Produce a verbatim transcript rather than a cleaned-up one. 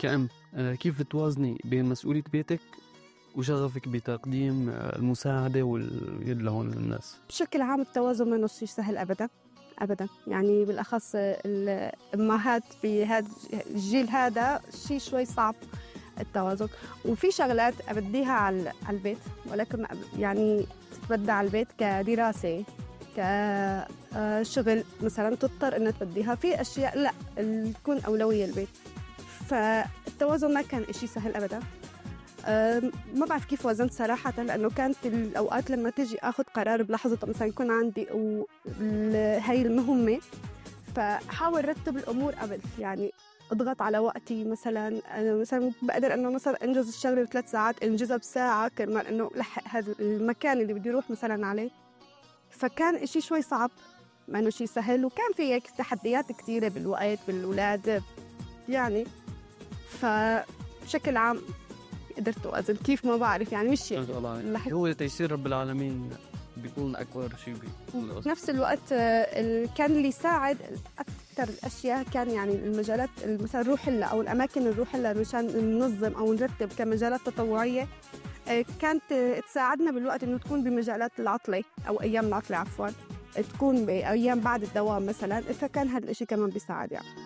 كأم كيف توازني بين مسؤولية بيتك وشغفك بتقديم المساعدة واليد لهون للناس؟ بشكل عام التوازن ما شيء سهل أبدا أبدا، يعني بالأخص الأمهات بهذا الجيل هذا شيء شوي صعب التوازن. وفي شغلات أبديها على البيت، ولكن يعني تتبدى على البيت كدراسة كشغل مثلا تضطر إنها تبديها في أشياء لا تكون أولوية البيت. فالتوازن ما كان إشي سهل أبدا. ما بعرف كيف وزنت صراحة، لأنه كانت الأوقات لما تيجي أخذ قرار بلحظة مثلا يكون عندي هاي المهمة، فحاول رتب الأمور قبل، يعني أضغط على وقتي. مثلا أنا مثلا بقدر أنه مثلا أنجز الشغلة بثلاث ساعات أنجزها بساعة كرمال أنه لحق هذا المكان اللي بدي أروح مثلا عليه. فكان إشي شوي صعب، ما إنه شيء سهل، وكان في تحديات كتيرة بالوقت بالأولاد يعني. فبشكل عام قدرت أوازن كيف ما بعرف، يعني مش هو تيسير رب العالمين بيكون أكبر شيء. في نفس الوقت كان اللي يساعد أكثر الأشياء كان يعني المجالات مثلا نروح لها أو الأماكن اللي نروح لها مشان ننظم أو نرتب كمجالات تطوعية، كانت تساعدنا بالوقت إنه تكون بمجالات العطلة أو أيام العطلة عفوا، تكون بأيام بعد الدوام مثلا، فكان هذا الإشي كمان بيساعد يعني.